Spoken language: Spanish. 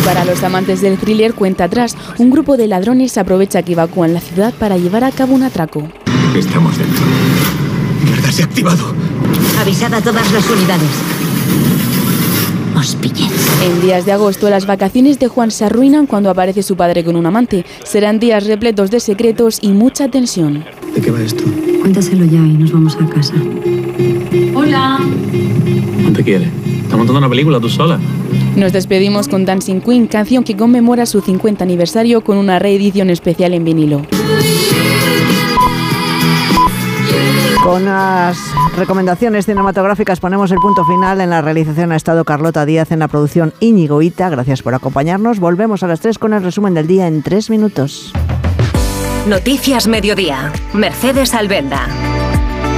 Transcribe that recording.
Para los amantes del thriller, cuenta atrás. Un grupo de ladrones aprovecha que evacúan la ciudad para llevar a cabo un atraco. Estamos dentro. Mierda, se ha activado. Avisad a todas las unidades. Os pillé. En días de agosto, las vacaciones de Juan se arruinan cuando aparece su padre con un amante. Serán días repletos de secretos y mucha tensión. ¿De qué va esto? Cuéntaselo ya y nos vamos a casa. Hola. ¿No te quiere? ¿Estás montando una película tú sola? Nos despedimos con Dancing Queen, canción que conmemora su 50 aniversario con una reedición especial en vinilo. Con las recomendaciones cinematográficas ponemos el punto final. En la realización ha estado Carlota Díaz, en la producción Íñigo Hita. Gracias por acompañarnos. Volvemos a las 3 con el resumen del día en 3 minutos. Noticias Mediodía. Mercedes Albenda.